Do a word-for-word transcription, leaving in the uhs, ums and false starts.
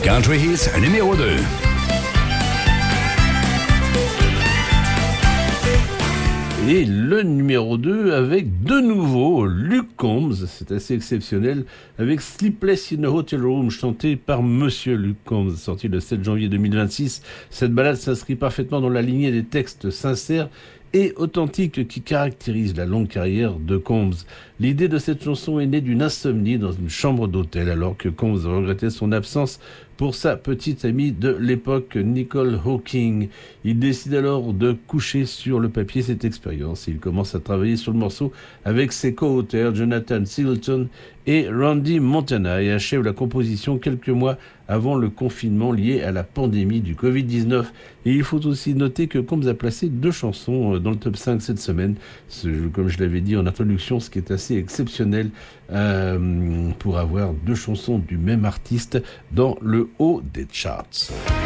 Country Hits numéro deux. Et le numéro deux avec de nouveau Luke Combs, c'est assez exceptionnel, avec Sleepless in a Hotel Room, chanté par Monsieur Luke Combs, sorti le sept janvier deux mille vingt-six. Cette ballade s'inscrit parfaitement dans la lignée des textes sincères et authentiques qui caractérisent la longue carrière de Combs. L'idée de cette chanson est née d'une insomnie dans une chambre d'hôtel alors que Combs regrettait son absence pour sa petite amie de l'époque, Nicole Hawking. Il décide alors de coucher sur le papier cette expérience. Il commence à travailler sur le morceau avec ses co-auteurs Jonathan Singleton et Randy Montana et achève la composition quelques mois avant le confinement lié à la pandémie du covid dix-neuf. Et il faut aussi noter que Combs a placé deux chansons dans le top cinq cette semaine. Ce, comme je l'avais dit en introduction, ce qui est assez exceptionnel euh, pour avoir deux chansons du même artiste dans le haut des charts.